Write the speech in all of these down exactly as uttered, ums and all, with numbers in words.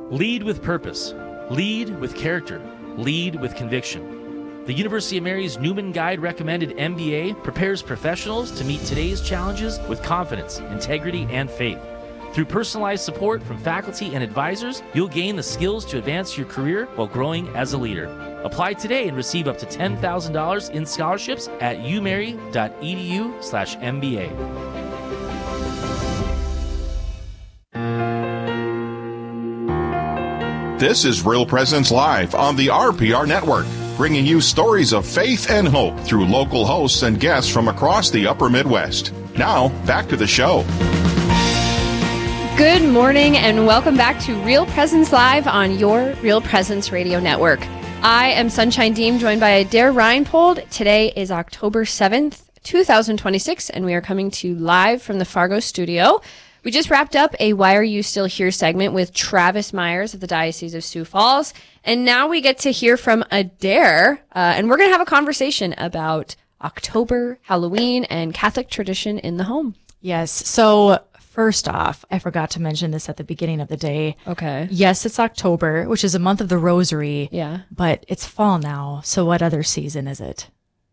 Lead with purpose. Lead with character. Lead with conviction. The University of Mary's Newman Guide recommended M B A prepares professionals to meet today's challenges with confidence, integrity, and faith. Through personalized support from faculty and advisors, you'll gain the skills to advance your career while growing as a leader. Apply today and receive up to ten thousand dollars in scholarships at umary.edu slash MBA. This is Real Presence Live on the R P R Network, bringing you stories of faith and hope through local hosts and guests from across the upper Midwest. Now, back to the show. Good morning and welcome back to Real Presence Live on your Real Presence Radio Network. I am Sunshine Deem, joined by Adair Reinpold. Today is October seventh, twenty twenty-six, and we are coming to you live from the Fargo studio. We just wrapped up a Why Are You Still Here segment with Travis Myers of the Diocese of Sioux Falls, and now we get to hear from Adair, uh, and we're going to have a conversation about October, Halloween, and Catholic tradition in the home. Yes, so first off, I forgot to mention this at the beginning of the day. Okay. Yes, it's October, which is a month of the Rosary. Yeah. But it's fall now, so what other season is it?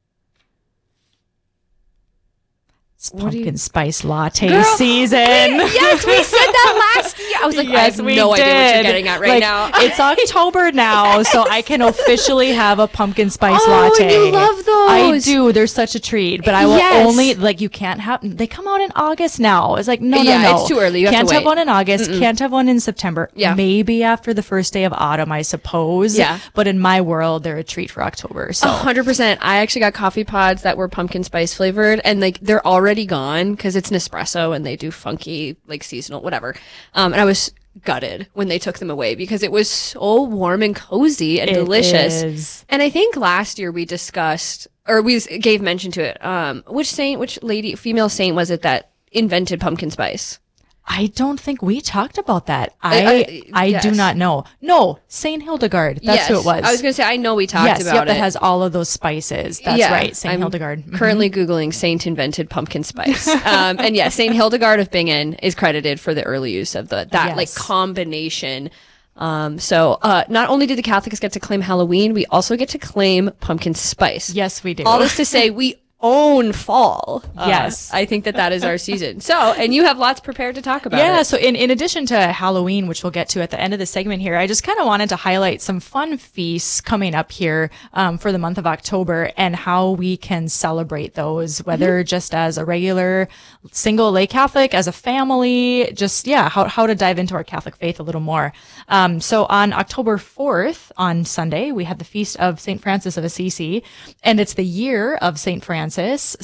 It's pumpkin you... spice latte Girl, season. We, yes, we said that last year. I was like, yes, I have no did. idea what you're getting at right like, now. It's October now, so I can officially have a pumpkin spice oh, latte. Oh, you love those. I do. They're such a treat. But I will yes. only, like, you can't have, they come out in August now. It's like, no, no, yeah, no. it's too early. You can't have to wait. have one in August. Mm-mm. Can't have one in September. Yeah. Maybe after the first day of autumn, I suppose. Yeah. But in my world, they're a treat for October. So one hundred percent. I actually got coffee pods that were pumpkin spice flavored, and like they're already gone because it's Nespresso and they do funky, like seasonal, whatever. Um, and I was gutted when they took them away because it was so warm and cozy and it delicious. Is. And I think last year we discussed, or we gave mention to it. Um, which saint, which lady, female saint was it that invented pumpkin spice? I don't think we talked about that. I uh, uh, I yes. do not know. No, Saint Hildegard. That's yes. who it was. I was going to say, I know we talked yes, about yep, it. That has all of those spices. That's yeah, right, Saint I'm Hildegard. Mm-hmm. Currently Googling Saint invented pumpkin spice. um, and yeah, Saint Hildegard of Bingen is credited for the early use of the that yes. like combination. Um, so uh, not only do the Catholics get to claim Halloween, we also get to claim pumpkin spice. Yes, we do. All this to say, we own fall. Uh, yes. I think that that is our season. So, and you have lots prepared to talk about yeah, it. so in, in addition to Halloween, which we'll get to at the end of the segment here, I just kind of wanted to highlight some fun feasts coming up here um, for the month of October and how we can celebrate those, whether mm-hmm. just as a regular single lay Catholic, as a family, just, yeah, how, how to dive into our Catholic faith a little more. Um, so on October fourth, on Sunday, we have the feast of Saint Francis of Assisi, and it's the year of Saint Francis.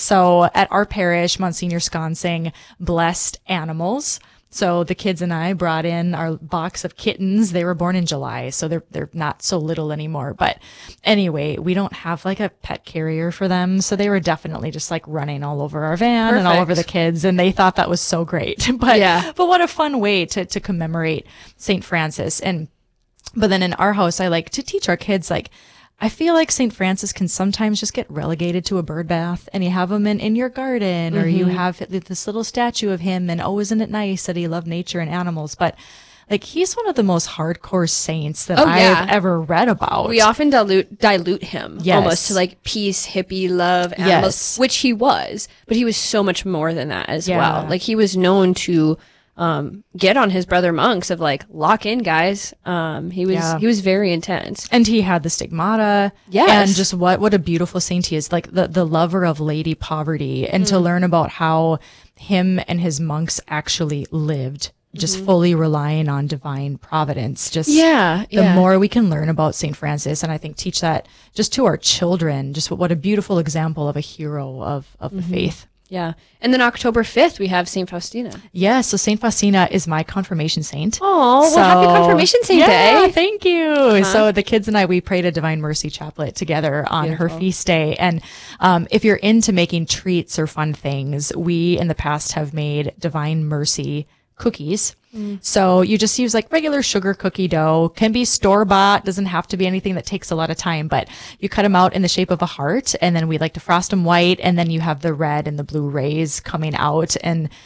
So at our parish, Monsignor Sconsing blessed animals. So the kids and I brought in our box of kittens. They were born in July, so they're they're not so little anymore. But anyway, we don't have like a pet carrier for them, so they were definitely just like running all over our van Perfect. and all over the kids, and they thought that was so great. But yeah. but what a fun way to to commemorate Saint Francis. And but then in our house, I like to teach our kids like, I feel like Saint Francis can sometimes just get relegated to a bird bath, and you have him in, in your garden, mm-hmm. or you have this little statue of him, and oh, isn't it nice that he loved nature and animals? But like, he's one of the most hardcore saints that oh, yeah. I've ever read about. We often dilute dilute him yes. almost to like peace, hippie, love, animals, yes. which he was, but he was so much more than that as yeah. well. Like, he was known to um get on his brother monks of like, lock in, guys. Um he was yeah. he was very intense. And he had the stigmata. Yes. And just what what a beautiful saint he is, like the the lover of Lady Poverty, and mm. to learn about how him and his monks actually lived, just mm-hmm. fully relying on divine providence. Just yeah, the yeah. more we can learn about Saint Francis, and I think teach that just to our children, just what, what a beautiful example of a hero of of the mm-hmm. faith. Yeah. And then October fifth, we have Saint Faustina. Yeah, so Saint Faustina is my confirmation saint. Oh, so, well, happy confirmation saint yeah, day. Thank you. Uh-huh. So the kids and I, we prayed a Divine Mercy chaplet together on Beautiful. her feast day. And um, if you're into making treats or fun things, we in the past have made Divine Mercy cookies. Mm. So you just use like regular sugar cookie dough, can be store-bought, doesn't have to be anything that takes a lot of time, but you cut them out in the shape of a heart, and then we like to frost them white, and then you have the red and the blue rays coming out. And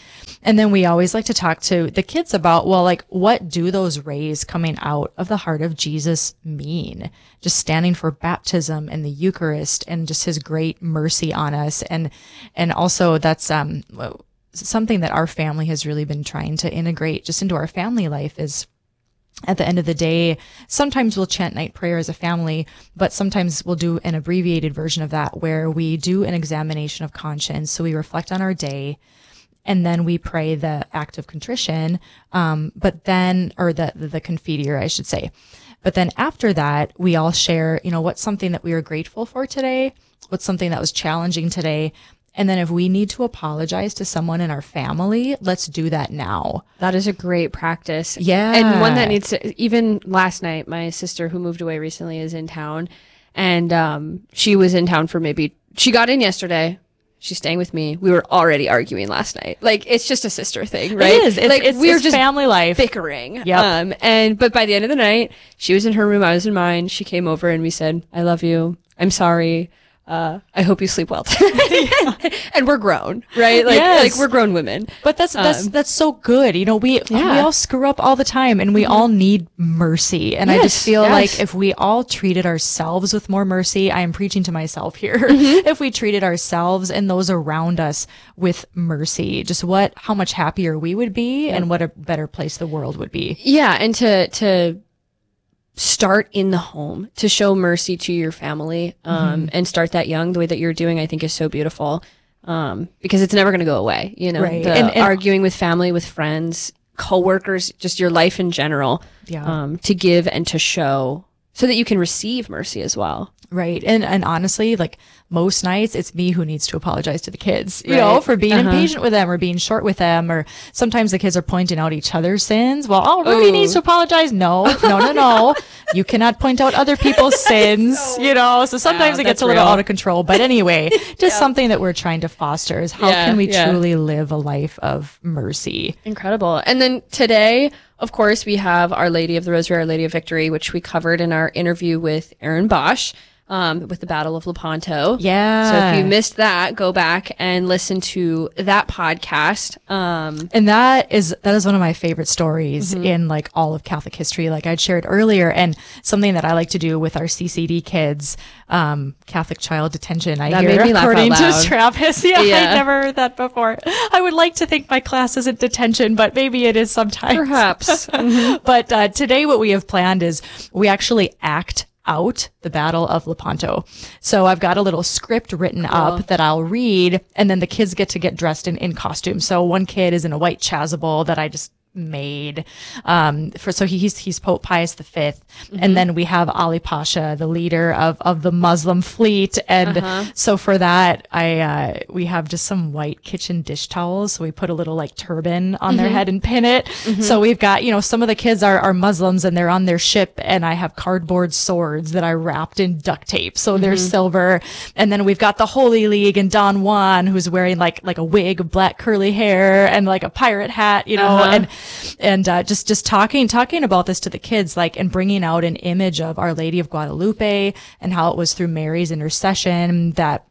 And then we always like to talk to the kids about, well, like, what do those rays coming out of the heart of Jesus mean? Just standing for baptism and the Eucharist and just his great mercy on us. And, and also that's, um, something that our family has really been trying to integrate just into our family life is, at the end of the day, sometimes we'll chant night prayer as a family, but sometimes we'll do an abbreviated version of that where we do an examination of conscience. So we reflect on our day and then we pray the act of contrition. Um, but then, or the, the, the confiteor, I should say. But then after that, we all share, you know, what's something that we were grateful for today? What's something that was challenging today? And then if we need to apologize to someone in our family, let's do that now. That is a great practice. Yeah. And one that needs to, even last night, my sister who moved away recently is in town, and um she was in town for maybe, she got in yesterday. She's staying with me. We were already arguing last night. Like, it's just a sister thing, right? It is. It's, like, it's, we were it's just family life. bickering. Yep. Um, and, but by the end of the night, she was in her room, I was in mine. She came over and we said, I love you. I'm sorry. Uh, I hope you sleep well tonight. And we're grown, right? Like, Yes. like we're grown women. But that's that's Um, that's so good. You know, we Yeah. we all screw up all the time and we all need mercy. And I Yes, just feel yes. like if we all treated ourselves with more mercy, I am preaching to myself here. Mm-hmm. If we treated ourselves and those around us with mercy, just what how much happier we would be and what a better place the world would be. Yeah, and to to start in the home, to show mercy to your family, um, and start that young, the way that you're doing, I think is so beautiful. Um, because it's never going to go away, you know, Right. the And- and- arguing with family, with friends, coworkers, just your life in general, Yeah. um, to give and to show so that you can receive mercy as well. Right. And and honestly, like most nights, it's me who needs to apologize to the kids, you Right. know, for being Uh-huh. impatient with them or being short with them. Or sometimes the kids are pointing out each other's sins. Well, oh, Rudy Ooh. needs to apologize. No, no, no, no. You cannot point out other people's sins, you know. So sometimes Yeah, it gets that's a little real. out of control. But anyway, just something that we're trying to foster is how Yeah, can we yeah. truly live a life of mercy? Incredible. And then today, of course, we have Our Lady of the Rosary, Our Lady of Victory, which we covered in our interview with Aaron Bosch, um, with the Battle of Lepanto. Yeah. So if you missed that, go back and listen to that podcast. Um, And that is, that is one of my favorite stories Mm-hmm. in like all of Catholic history. Like I'd shared earlier, and something that I like to do with our C C D kids, um, Catholic child detention. I That hear, made me laugh according out to loud. Travis. Yeah, Yeah. I'd never heard that before. I would like to think my class isn't detention, but maybe it is sometimes. perhaps. But uh, today what we have planned is we actually act out the Battle of Lepanto. So I've got a little script written up that I'll read, and then the kids get to get dressed in, in costume. So one kid is in a white chasuble that I just made um for so he, he's he's Pope Pius the Fifth, and then we have Ali Pasha, the leader of of the Muslim fleet, and so for that I uh we have just some white kitchen dish towels, so we put a little like turban on their head and pin it. So we've got, you know, some of the kids are are Muslims and they're on their ship, and I have cardboard swords that I wrapped in duct tape, so they're silver. And then we've got the Holy League and Don Juan, who's wearing like like a wig of black curly hair and like a pirate hat, you know, Uh-huh. and and uh, just just talking talking about this to the kids, like, and bringing out an image of Our Lady of Guadalupe and how it was through Mary's intercession that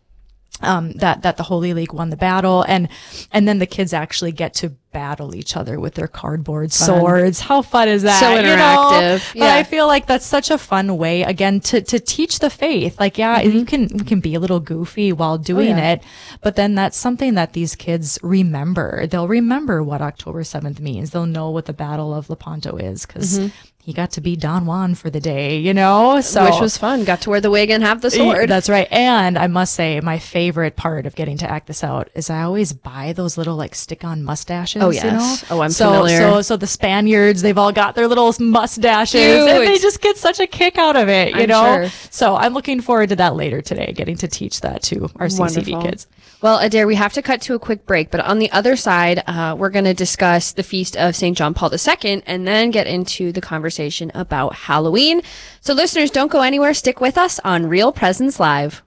um that that the Holy League won the battle, and and then the kids actually get to battle each other with their cardboard swords. How fun is that? So you know? interactive. But Yeah. I feel like that's such a fun way, again, to to teach the faith. Like, yeah, you can you can be a little goofy while doing yeah. it, but then that's something that these kids remember. They'll remember what October seventh means. They'll know what the Battle of Lepanto is, because he got to be Don Juan for the day, you know? So Which was fun. Got to wear the wig and have the sword. that's right. And I must say, my favorite part of getting to act this out is I always buy those little like stick-on mustaches. Oh, You know? yes. Oh, I'm so, familiar. So, so the Spaniards, they've all got their little mustaches, and they Cute. just get such a kick out of it, you I'm know? sure. So I'm looking forward to that later today, getting to teach that to our C C D Wonderful. kids. Well, Adair, we have to cut to a quick break, but on the other side, uh, we're going to discuss the feast of Saint John Paul the Second and then get into the conversation about Halloween. So listeners, don't go anywhere. Stick with us on Real Presence Live.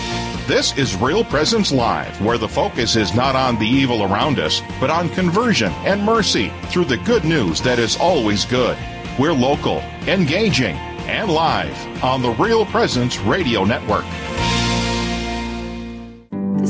This is Real Presence Live, where the focus is not on the evil around us, but on conversion and mercy through the good news that is always good. We're local, engaging, and live on the Real Presence Radio Network. This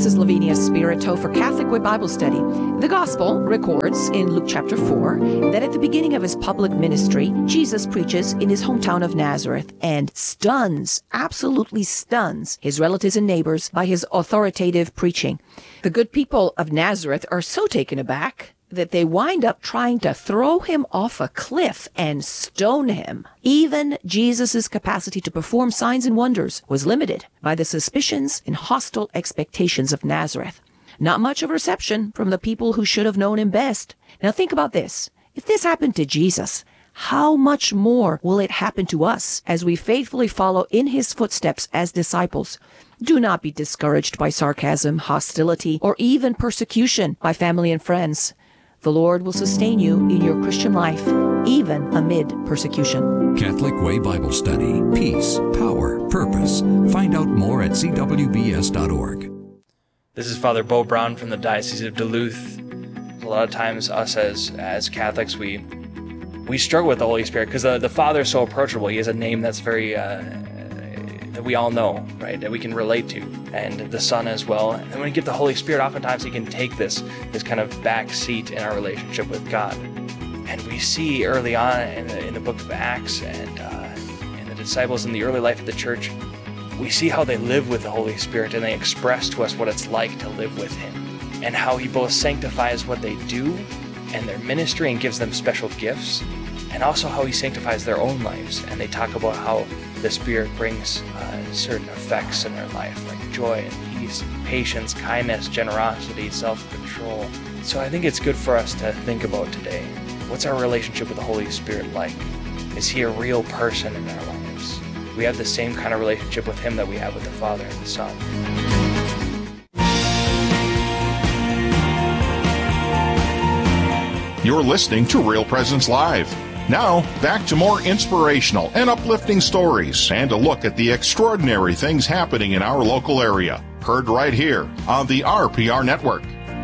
This is Lavinia Spirito for Catholic Way Bible Study. The Gospel records in Luke chapter four that at the beginning of his public ministry, Jesus preaches in his hometown of Nazareth and stuns, absolutely stuns, his relatives and neighbors by his authoritative preaching. The good people of Nazareth are so taken aback that they wind up trying to throw him off a cliff and stone him. Even Jesus' capacity to perform signs and wonders was limited by the suspicions and hostile expectations of Nazareth. Not much of a reception from the people who should have known him best. Now think about this. If this happened to Jesus, how much more will it happen to us as we faithfully follow in his footsteps as disciples? Do not be discouraged by sarcasm, hostility, or even persecution by family and friends. The Lord will sustain you in your Christian life, even amid persecution. Catholic Way Bible Study. Peace, power, purpose. Find out more at c w b s dot org. This is Father Bo Brown from the Diocese of Duluth. A lot of times us as as Catholics, we we struggle with the Holy Spirit because the, the Father is so approachable. He has a name that's very... Uh, that we all know, right, that we can relate to, and the Son as well. And when we get the Holy Spirit, oftentimes he can take this this kind of back seat in our relationship with God. And we see early on in the, in the book of Acts and uh, in the disciples in the early life of the church, we see how they live with the Holy Spirit, and they express to us what it's like to live with him, and how he both sanctifies what they do and their ministry and gives them special gifts, and also how he sanctifies their own lives. And they talk about how the Spirit brings uh, certain effects in their life, like joy and peace, patience, kindness, generosity, self-control. So I think it's good for us to think about today. What's our relationship with the Holy Spirit like? Is he a real person in our lives? We have the same kind of relationship with him that we have with the Father and the Son. You're listening to Real Presence Live. Now, back to more inspirational and uplifting stories and a look at the extraordinary things happening in our local area. Heard right here on the R P R Network.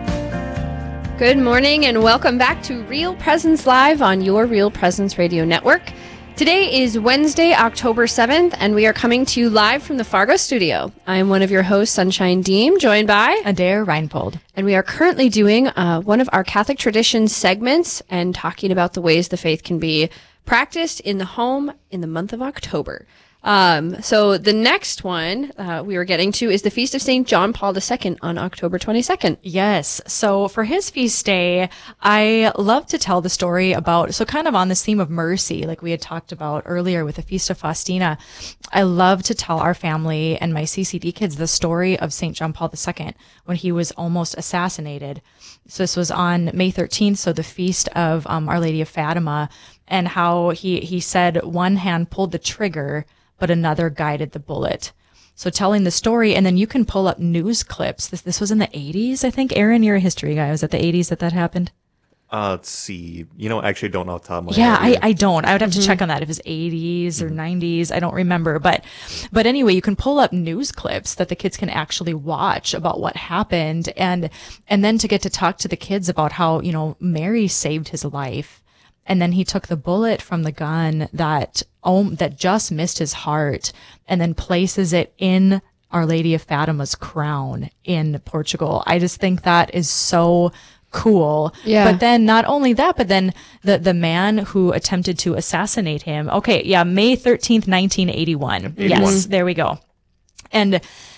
Good morning and welcome back to Real Presence Live on your Real Presence Radio Network. Today is Wednesday, October seventh, and we are coming to you live from the Fargo studio. I am one of your hosts, Sunshine Deem, joined by Adair Reinpold. And we are currently doing uh, one of our Catholic traditions segments and talking about the ways the faith can be practiced in the home in the month of October. Um, so the next one uh, we were getting to is the Feast of Saint John Paul the Second on October twenty-second. Yes. So for his feast day, I love to tell the story about, so kind of on this theme of mercy, like we had talked about earlier with the Feast of Faustina. I love to tell our family and my C C D kids the story of Saint John Paul the Second when he was almost assassinated. So this was on May thirteenth, so the feast of um, Our Lady of Fatima, and how he, he said one hand pulled the trigger, but another guided the bullet. So telling the story, and then you can pull up news clips. This this was in the eighties, I think. Aaron, you're a history guy. Was it the eighties that that happened? Uh, let's see. You know, I actually don't know off the top of my yeah, head. Yeah, I, I don't. I would have mm-hmm. to check on that if it's eighties or mm-hmm. nineties. I don't remember. But but anyway, you can pull up news clips that the kids can actually watch about what happened, and and then to get to talk to the kids about how, you know, Mary saved his life. And then he took the bullet from the gun that oh, that just missed his heart, and then places it in Our Lady of Fatima's crown in Portugal. I just think that is so cool. Yeah. But then not only that, but then the the man who attempted to assassinate him. Okay, yeah, May thirteenth, nineteen eighty-one. eighty-one. Yes, there we go. And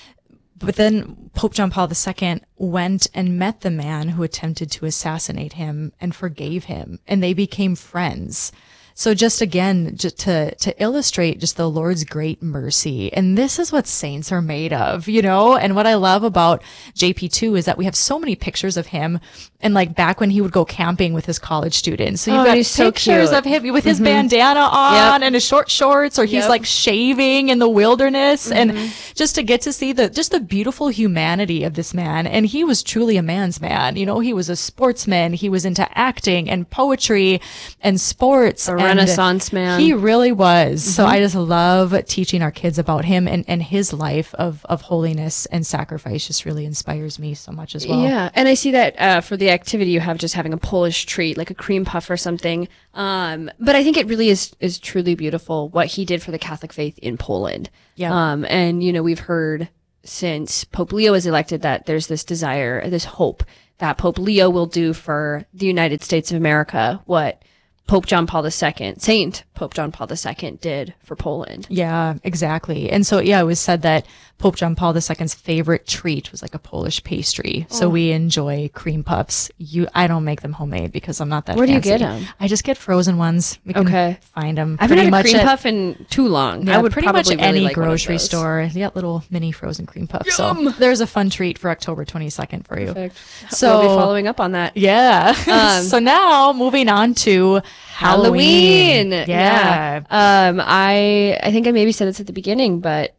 but then Pope John Paul the Second went and met the man who attempted to assassinate him and forgave him, and they became friends. So just again, just to, to illustrate just the Lord's great mercy. And this is what saints are made of, you know? And what I love about J P two is that we have so many pictures of him, and like back when he would go camping with his college students. So you've oh, got he's so pictures cute. of him with his mm-hmm. bandana on yep. and his short shorts, or he's yep. like shaving in the wilderness. Mm-hmm. And just to get to see the, just the beautiful humanity of this man. And he was truly a man's man. You know, he was a sportsman. He was into acting and poetry and sports. A and Renaissance man. He really was. Mm-hmm. So I just love teaching our kids about him, and, and his life of, of holiness and sacrifice just really inspires me so much as well. Yeah. And I see that uh, for the activity you have, just having a Polish treat, like a cream puff or something. Um, but I think it really is, is truly beautiful what he did for the Catholic faith in Poland. Yeah. Um, and, you know, we've heard since Pope Leo was elected that there's this desire, this hope that Pope Leo will do for the United States of America what Pope John Paul the Second, Saint Pope John Paul the Second did for Poland. Yeah, exactly. And so, yeah, it was said that Pope John Paul the Second's favorite treat was like a Polish pastry. Oh. So we enjoy cream puffs. You, I don't make them homemade because I'm not that Where fancy. do you get them? I just get frozen ones. We can okay. find them. I haven't had a cream at, puff in too long. Yeah, I would pretty probably much really any like grocery store. Yeah, little mini frozen cream puffs. Yum! So there's a fun treat for October twenty-second for you. Perfect. So we'll be following up on that. Yeah. Um, so now moving on to Halloween. Halloween. Yeah. yeah. Um, I I think I maybe said this at the beginning, but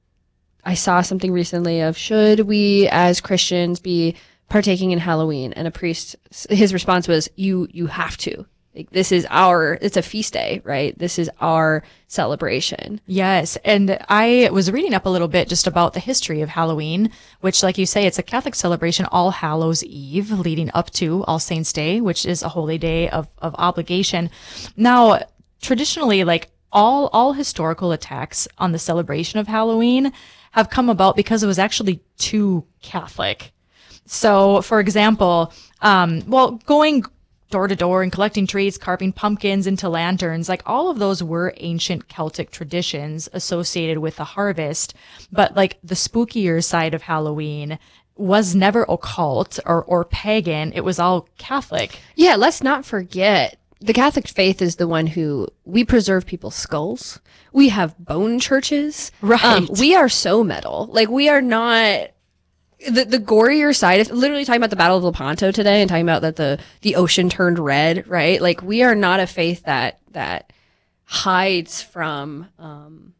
I saw something recently of should we as Christians be partaking in Halloween? And a priest, his response was, you you have to. Like, this is our, it's a feast day, right? This is our celebration. Yes. And I was reading up a little bit just about the history of Halloween, which, like you say, it's a Catholic celebration, All Hallows Eve, leading up to All Saints Day, which is a holy day of, of obligation. Now, traditionally, like all, all historical attacks on the celebration of Halloween have come about because it was actually too Catholic. So, for example, um, well, going door to door and collecting treats, carving pumpkins into lanterns, like all of those were ancient Celtic traditions associated with the harvest. But like the spookier side of Halloween was never occult or, or pagan. It was all Catholic. Yeah, let's not forget the Catholic faith is the one who we preserve people's skulls. We have bone churches. Right. Um, we are so metal. Like we are not the the gorier side of literally talking about the Battle of Lepanto today and talking about that the the ocean turned red, right? Like we are not a faith that that hides from um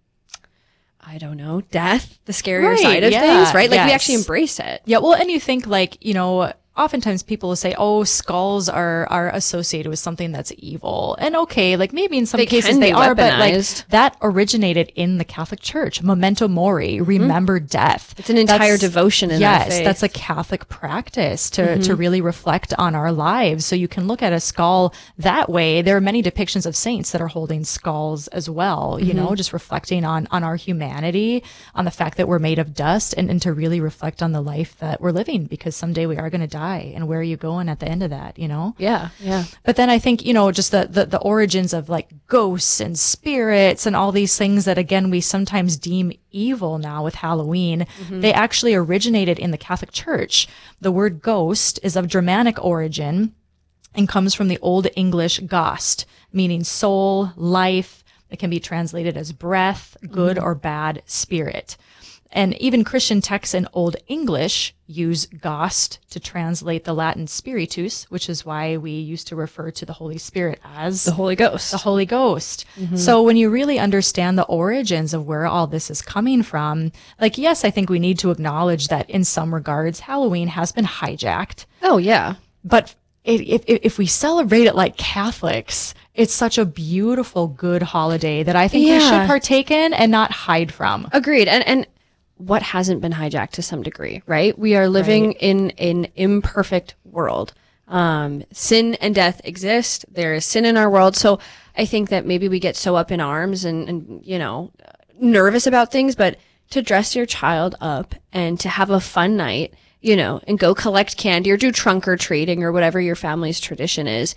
I don't know, death, the scarier right, side of yeah, things, right? Like yes. we actually embrace it. Yeah, well, and you think like, you know, oftentimes people will say, oh, skulls are, are associated with something that's evil. And okay, like maybe in some They cases can they be are, but like weaponized. that originated in the Catholic Church. Memento mori, remember death. It's an entire That's- devotion in yes, that faith. that's a Catholic practice to, to really reflect on our lives. So you can look at a skull that way. There are many depictions of saints that are holding skulls as well, you know, just reflecting on, on our humanity, on the fact that we're made of dust and, and to really reflect on the life that we're living because someday we are going to die. And where are you going at the end of that, you know? Yeah, yeah. But then I think, you know, just the, the, the origins of like ghosts and spirits and all these things that, again, we sometimes deem evil now with Halloween, mm-hmm. they actually originated in the Catholic Church. The word ghost is of Germanic origin and comes from the Old English Gost, meaning soul, life. It can be translated as breath, good mm-hmm. or bad spirit. And even Christian texts in Old English use Gost to translate the Latin spiritus, which is why we used to refer to the Holy Spirit as the Holy Ghost. The Holy Ghost. Mm-hmm. So when you really understand the origins of where all this is coming from, like, yes, I think we need to acknowledge that in some regards, Halloween has been hijacked. Oh, yeah. But if, if, if we celebrate it like Catholics, it's such a beautiful, good holiday that I think yeah. we should partake in and not hide from. Agreed. And, and, what hasn't been hijacked to some degree, right? We are living right. in an imperfect world. Um, sin and death exist. There is sin in our world. So I think that maybe we get so up in arms and, and, you know, nervous about things, but to dress your child up and to have a fun night, you know, and go collect candy or do trunk or treating or whatever your family's tradition is,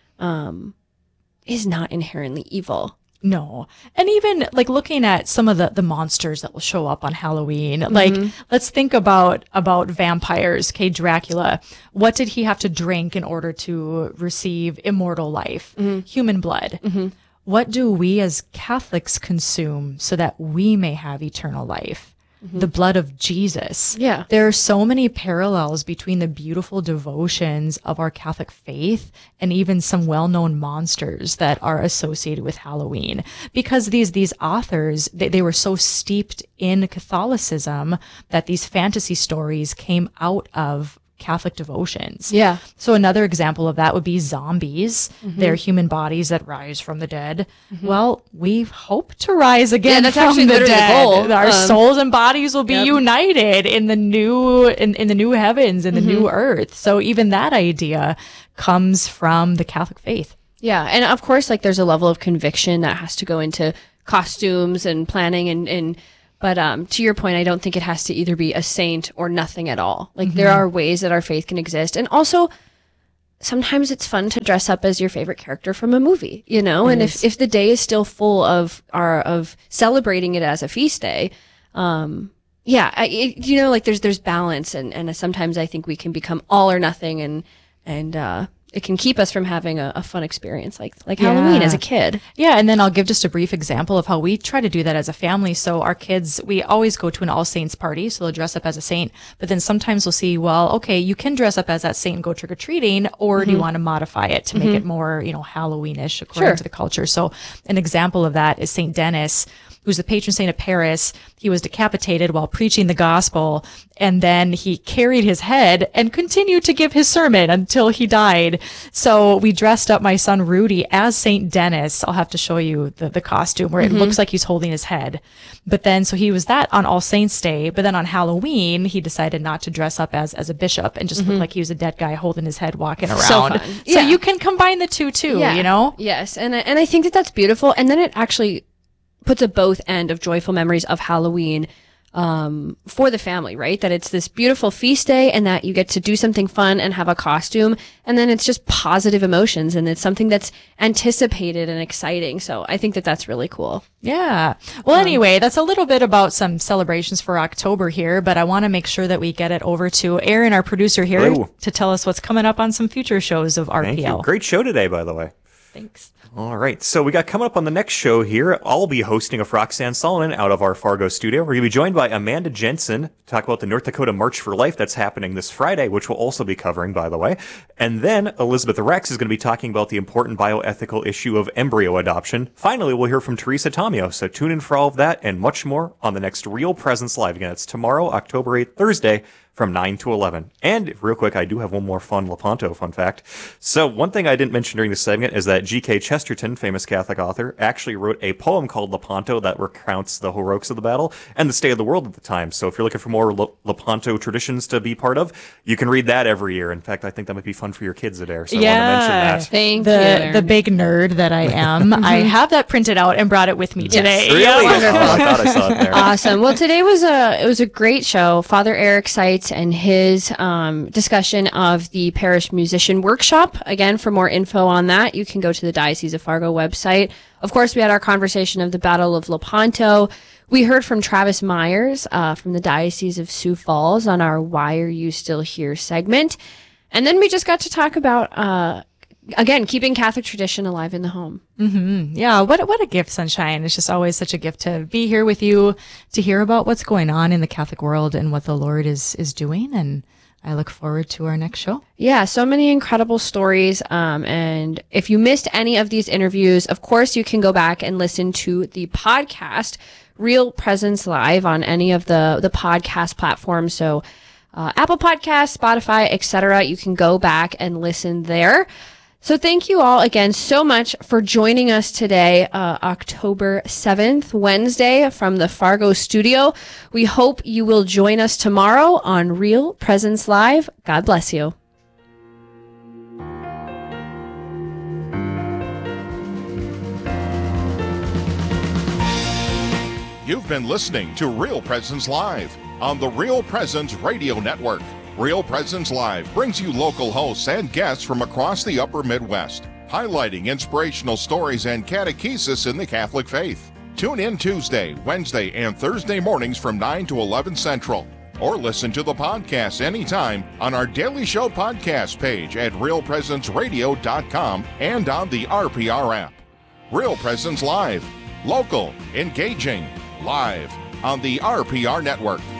um, is not inherently evil. No. And even like looking at some of the, the monsters that will show up on Halloween, mm-hmm. like let's think about, about vampires, okay, Dracula. What did he have to drink in order to receive immortal life? Mm-hmm. Human blood. Mm-hmm. What do we as Catholics consume so that we may have eternal life? Mm-hmm. The blood of Jesus. Yeah. There are so many parallels between the beautiful devotions of our Catholic faith and even some well-known monsters that are associated with Halloween. Because these, these authors, they, they were so steeped in Catholicism that these fantasy stories came out of Catholic devotions. Yeah. So another example of that would be zombies. Mm-hmm. They're human bodies that rise from the dead. Mm-hmm. Well, we hope to rise again yeah, that's from actually the literally dead. The goal. Our um, souls and bodies will be yep. united in the new in, in the new heavens, in the mm-hmm. new earth. So even that idea comes from the Catholic faith. Yeah. And of course, like there's a level of conviction that has to go into costumes and planning and, and But um, to your point, I don't think it has to either be a saint or nothing at all. Like mm-hmm. there are ways that our faith can exist. And also, sometimes it's fun to dress up as your favorite character from a movie, you know? It and if, if the day is still full of our, of celebrating it as a feast day, um, yeah, I, it, you know, like there's, there's balance. And, and sometimes I think we can become all or nothing and, and, uh, it can keep us from having a, a fun experience like like yeah. Halloween as a kid. Yeah, and then I'll give just a brief example of how we try to do that as a family. So our kids, we always go to an All Saints party, so they'll dress up as a saint. But then sometimes we'll see, well, okay, you can dress up as that saint and go trick or treating, or mm-hmm. do you want to modify it to mm-hmm. make it more, you know, Halloweenish according sure. to the culture? So an example of that is Saint Denis, who's the patron saint of Paris. He was decapitated while preaching the gospel, and then he carried his head and continued to give his sermon until he died. So we dressed up my son Rudy as Saint Denis. I'll have to show you the, the costume where mm-hmm. it looks like he's holding his head. But then, so he was that on All Saints Day, but then on Halloween, he decided not to dress up as, as a bishop and just mm-hmm. look like he was a dead guy holding his head walking around. So fun. So yeah. you can combine the two too, yeah. you know? Yes. And, and I think that that's beautiful. And then it actually puts a both end of joyful memories of Halloween um, for the family, right? That it's this beautiful feast day and that you get to do something fun and have a costume. And then it's just positive emotions and it's something that's anticipated and exciting. So I think that that's really cool. Yeah. Well, um, anyway, that's a little bit about some celebrations for October here, but I want to make sure that we get it over to Aaron, our producer here, Hello. to tell us what's coming up on some future shows of R P L. Thank you. Great show today, by the way. Thanks. All right, so we got coming up on the next show here. I'll be hosting a Roxanne Solomon out of our Fargo studio. We're going to be joined by Amanda Jensen to talk about the North Dakota March for Life that's happening this Friday, which we'll also be covering, by the way. And then Elizabeth Rex is going to be talking about the important bioethical issue of embryo adoption. Finally, we'll hear from Teresa Tomio, so tune in for all of that and much more on the next Real Presence Live. Again, it's tomorrow, October eighth, Thursday, from nine to eleven. And real quick, I do have one more fun Lepanto fun fact. So one thing I didn't mention during this segment is that G K Chesterton, famous Catholic author, actually wrote a poem called Lepanto that recounts the heroics of the battle and the state of the world at the time. So if you're looking for more Le- Lepanto traditions to be part of, you can read that every year. In fact, I think that might be fun for your kids Adair. So yeah, I want to mention that. Thank the, you. The big nerd that I am. I have that printed out and brought it with me today. Yes. Really? Yeah, wonderful. Oh, I thought I saw it there. Awesome. Well, today was a, it was a great show. Father Eric Seitz and his Um, discussion of the Parish Musician Workshop. Again, for more info on that, you can go to the Diocese of Fargo website. Of course, we had our conversation of the Battle of Lepanto. We heard from Travis Myers uh, from the Diocese of Sioux Falls on our Why Are You Still Here segment. And then we just got to talk about, uh, again, keeping Catholic tradition alive in the home. Mm-hmm. Yeah, what what a gift, Sunshine. It's just always such a gift to be here with you, to hear about what's going on in the Catholic world and what the Lord is is doing. And I look forward to our next show. Yeah, so many incredible stories. Um, and if you missed any of these interviews, of course, you can go back and listen to the podcast, Real Presence Live, on any of the, the podcast platforms. So uh, Apple Podcasts, Spotify, et cetera. You can go back and listen there. So thank you all again so much for joining us today, uh, October seventh, Wednesday, from the Fargo studio. We hope you will join us tomorrow on Real Presence Live. God bless you. You've been listening to Real Presence Live on the Real Presence Radio Network. Real Presence Live brings you local hosts and guests from across the upper Midwest, highlighting inspirational stories and catechesis in the Catholic faith. Tune in Tuesday, Wednesday, and Thursday mornings from nine to eleven Central, or listen to the podcast anytime on our Daily Show podcast page at real presence radio dot com and on the R P R app. Real Presence Live, local, engaging, live on the R P R Network.